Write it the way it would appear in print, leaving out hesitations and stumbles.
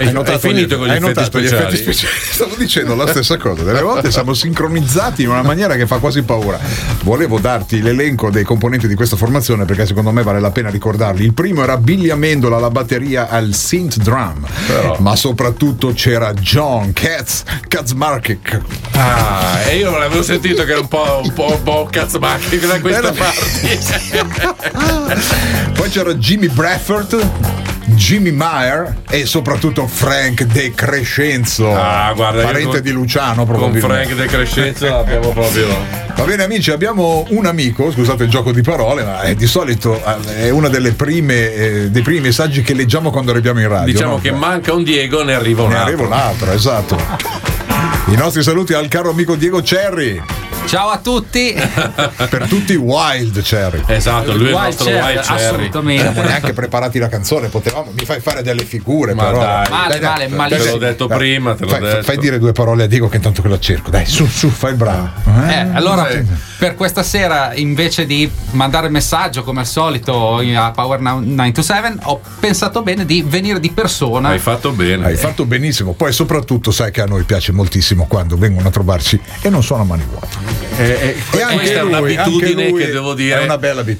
Hai finito con gli effetti speciali? Stavo dicendo la stessa cosa. Delle volte siamo sincronizzati in una maniera che fa quasi paura. Volevo darti l'elenco dei componenti di questa formazione perché secondo me vale la pena ricordarli. Il primo era Billy Amendola alla batteria, al synth drum, ma soprattutto c'era John Kaczmarczyk. E io l'avevo sentito che era un po' Kaczmarczyk da questa parte. Poi c'era Jimmy Bradford, Jimmy Meyer e soprattutto Frank De Crescenzo, guarda, parente di Luciano probabilmente. Con Frank De Crescenzo abbiamo proprio. Va bene amici, abbiamo un amico, scusate il gioco di parole, ma di solito è una delle prime dei primi messaggi che leggiamo quando arriviamo in radio. Diciamo che manca un Diego, ne arriva un altro. Esatto. I nostri saluti al caro amico Diego Cerri. Ciao a tutti. Per tutti Wild Cherry. Esatto, lui è il nostro Wild Cherry. Assolutamente. Neanche preparati la canzone, mi fai fare delle figure, ma però. Male, te l'ho detto prima, te l'ho detto. Fai dire due parole a Diego che intanto che la cerco. Dai, su, fai il bravo. Allora, per questa sera, invece di mandare il messaggio come al solito a Power 927, ho pensato bene di venire di persona. Hai fatto bene. Hai fatto benissimo. Poi soprattutto sai che a noi piace moltissimo quando vengono a trovarci e non sono a mani vuote. E anche è un'abitudine che devo dire è una bella